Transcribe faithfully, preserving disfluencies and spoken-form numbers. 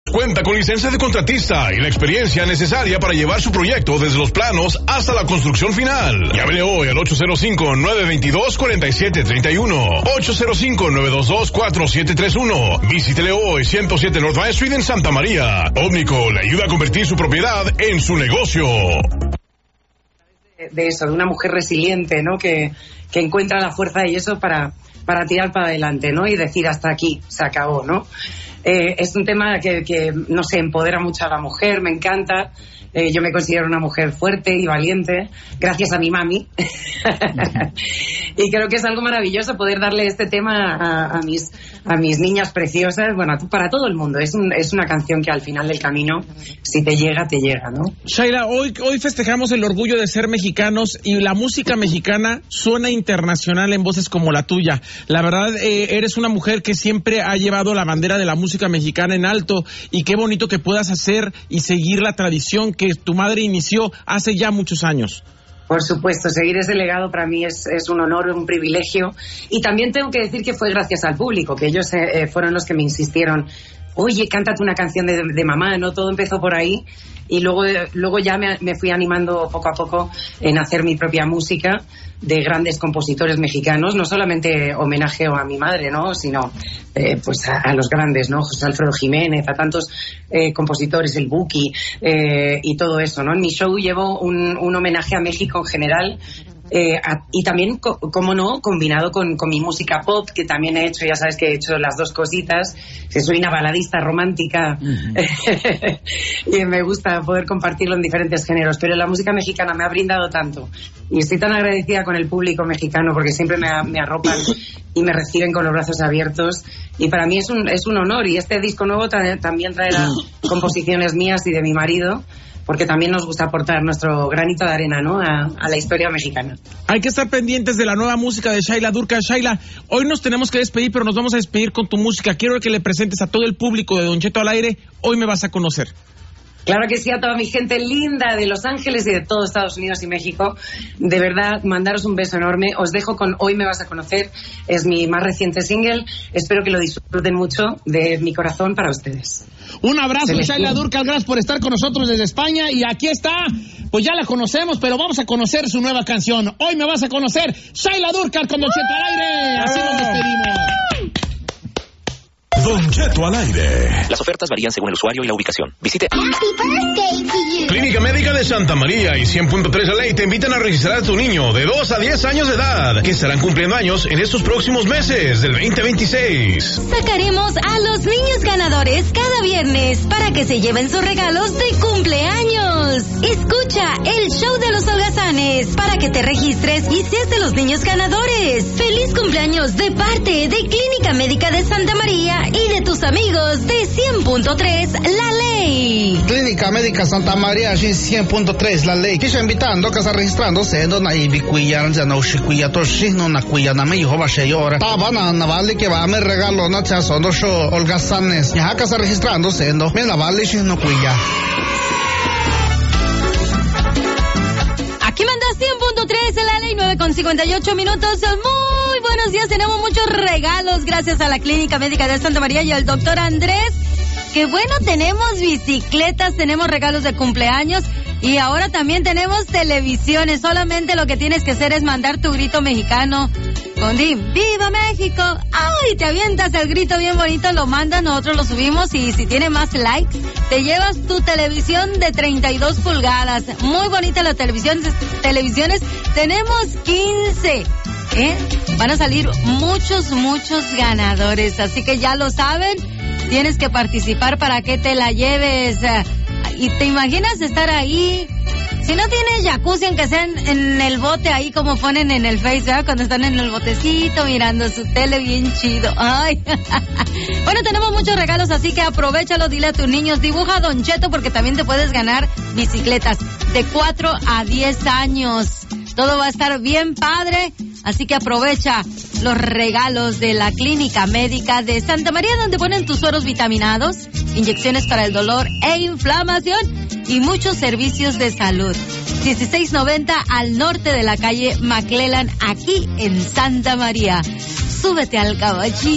Cuenta con licencia de contratista y la experiencia necesaria para llevar su proyecto desde los planos hasta la construcción final. Llámele hoy al ocho cero cinco, nueve dos dos, cuatro siete tres uno, ocho cero cinco, nueve dos dos, cuatro siete tres uno. Visítele hoy ciento siete North Main Street en Santa María. Ómnico le ayuda a convertir su propiedad en su negocio. De eso, de una mujer resiliente, ¿no? Que, que encuentra la fuerza y eso para, para tirar para adelante, ¿no? Y decir hasta aquí, se acabó, ¿no? Eh, es un tema que, que, no sé, empodera mucho a la mujer, me encanta. Eh, yo me considero una mujer fuerte y valiente, gracias a mi mami. Y creo que es algo maravilloso poder darle este tema a, a, mis, a mis niñas preciosas, bueno, para todo el mundo. Es, un, es una canción que al final del camino, si te llega, te llega, ¿no? Shayla, hoy, hoy festejamos el orgullo de ser mexicanos y la música mexicana suena internacional en voces como la tuya. La verdad, eh, eres una mujer que siempre ha llevado la bandera de la música mexicana en alto, y qué bonito que puedas hacer y seguir la tradición que tu madre inició hace ya muchos años. Por supuesto, seguir ese legado para mí es, es un honor, un privilegio. Y también tengo que decir que fue gracias al público, que ellos eh, fueron los que me insistieron. Oye, cántate una canción de, de mamá, ¿no? Todo empezó por ahí. Y luego, luego ya me, me fui animando poco a poco en hacer mi propia música de grandes compositores mexicanos, no solamente homenaje a mi madre, ¿no? Sino eh, pues a, a los grandes, ¿no? José Alfredo Jiménez, a tantos eh, compositores, el Buki eh, y todo eso, ¿no? En mi show llevo un, un homenaje a México en general. Eh, a, y también, co, como no, combinado con, con mi música pop, que también he hecho, ya sabes que he hecho las dos cositas, que soy una baladista romántica. Uh-huh. Y me gusta poder compartirlo en diferentes géneros, pero la música mexicana me ha brindado tanto y estoy tan agradecida con el público mexicano porque siempre me, me arropan y me reciben con los brazos abiertos, y para mí es un, es un honor. Y este disco nuevo tra- también traerá composiciones mías y de mi marido, porque también nos gusta aportar nuestro granito de arena, ¿no? A, a la historia mexicana. Hay que estar pendientes de la nueva música de Shayla Durcal. Shayla, hoy nos tenemos que despedir, pero nos vamos a despedir con tu música. Quiero que le presentes a todo el público de Don Cheto al aire. Hoy me vas a conocer. Claro que sí, a toda mi gente linda de Los Ángeles y de todo Estados Unidos y México. De verdad, mandaros un beso enorme. Os dejo con Hoy me vas a conocer. Es mi más reciente single. Espero que lo disfruten mucho, de mi corazón para ustedes. Un abrazo, Shayla Durcal, gracias por estar con nosotros desde España. Y aquí está, pues ya la conocemos, pero vamos a conocer su nueva canción. Hoy me vas a conocer, Shayla Durcal con Don Cheto al aire. Así nos despedimos. Don Cheto al aire. Las ofertas varían según el usuario y la ubicación. Visite Clínica Médica de Santa María y cien punto tres L A te invitan a registrar a tu niño de dos a diez años de edad, que estarán cumpliendo años en estos próximos meses del veinte veintiséis. Sacaremos a los niños ganadores cada viernes para que se lleven sus regalos de cumpleaños. Escucha el show de los holgazanes para que te registres y seas de los niños ganadores. Feliz cumpleaños de parte de Clínica Médica de Santa María y de tus amigos de cien punto tres La Ley. Clínica Médica Santa Maria și cien punto tres La Ley. Chi sta invitando che sta registrandosi na ibi quia non no shi quia to shi non na quia na me Jehova Sheyora. Ta na na vale que va me regalo na cha sono show Olga Sanes. Ya que sta registrandosi no me la vale shi no quia. Aquí manda cien punto tres La Ley, nueve con cincuenta y ocho minutos. Muy buenos días, tenemos muchos regalos gracias a la Clínica Médica de Santa María y al doctor Andrés. Que bueno, tenemos bicicletas, tenemos regalos de cumpleaños y ahora también tenemos televisiones. Solamente lo que tienes que hacer es mandar tu grito mexicano con di, ¡Viva México! ¡Ay! Te avientas el grito bien bonito, lo mandas, nosotros lo subimos y si tiene más likes, te llevas tu televisión de treinta y dos pulgadas. Muy bonita la televisión, televisiones. Tenemos quince. ¿Eh? Van a salir muchos, muchos ganadores, así que ya lo saben. Tienes que participar para que te la lleves. Y te imaginas estar ahí. Si no tienes jacuzzi, aunque sea en, en el bote ahí como ponen en el Face, ¿verdad? Cuando están en el botecito mirando su tele bien chido. Ay. Bueno, tenemos muchos regalos, así que aprovechalo, dile a tus niños, dibuja a Don Cheto porque también te puedes ganar bicicletas de cuatro a diez años. Todo va a estar bien padre, así que aprovecha los regalos de la Clínica Médica de Santa María, donde ponen tus sueros vitaminados, inyecciones para el dolor e inflamación y muchos servicios de salud. dieciséis noventa al norte de la calle McClellan, aquí en Santa María. Súbete al caballito.